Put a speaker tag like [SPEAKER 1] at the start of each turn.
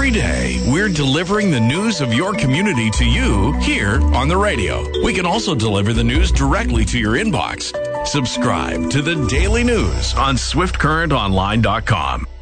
[SPEAKER 1] Every day, we're delivering the news of your community to you here on the radio. We can also deliver the news directly to your inbox. Subscribe to the Daily News on SwiftCurrentOnline.com.